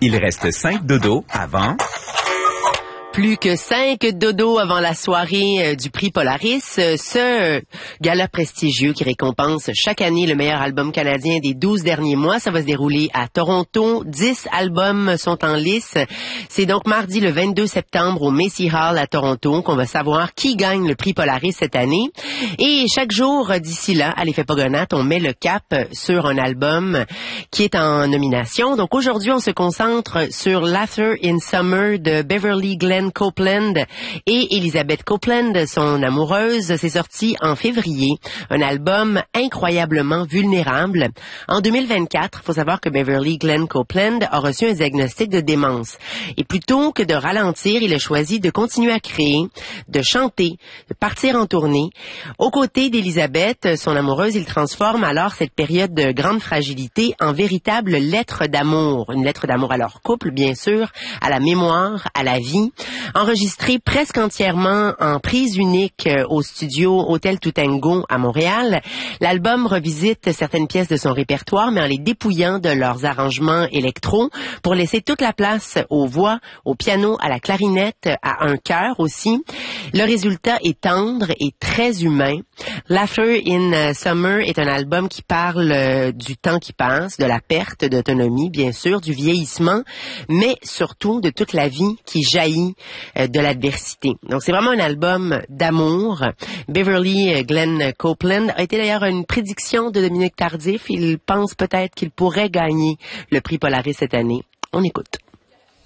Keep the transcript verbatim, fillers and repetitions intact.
Il reste cinq dodos avant... Plus que cinq dodos avant la soirée euh, du prix Polaris, euh, ce euh, gala prestigieux qui récompense chaque année le meilleur album canadien des douze derniers mois. Ça va se dérouler à Toronto. Dix albums sont en lice. C'est donc mardi le vingt-deux septembre au Macy Hall à Toronto qu'on va savoir qui gagne le prix Polaris cette année. Et chaque jour euh, d'ici là, à l'effet Pogonat, on met le cap sur un album qui est en nomination. Donc aujourd'hui, on se concentre sur Laughter in Summer de Beverly Glenn Copeland et Elizabeth Copeland, son amoureuse. C'est sorti en février. Un album incroyablement vulnérable. En deux mille vingt-quatre, il faut savoir que Beverly Glenn Copeland a reçu un diagnostic de démence. Et plutôt que de ralentir, il a choisi de continuer à créer, de chanter, de partir en tournée. Aux côtés d'Elizabeth, son amoureuse, il transforme alors cette période de grande fragilité en véritable lettre d'amour. Une lettre d'amour à leur couple, bien sûr, à la mémoire, à la vie. Enregistré presque entièrement en prise unique au studio Hôtel Toutengo à Montréal, l'album revisite certaines pièces de son répertoire, mais en les dépouillant de leurs arrangements électro pour laisser toute la place aux voix, au piano, à la clarinette, à un chœur aussi. Le résultat est tendre et très humain. Laughter in Summer est un album qui parle du temps qui passe, de la perte d'autonomie, bien sûr, du vieillissement, mais surtout de toute la vie qui jaillit de l'adversité. Donc c'est vraiment un album d'amour. Beverly Glenn Copeland a été d'ailleurs une prédiction de Dominique Tardif. Il pense peut-être qu'il pourrait gagner le prix Polaris cette année. On écoute.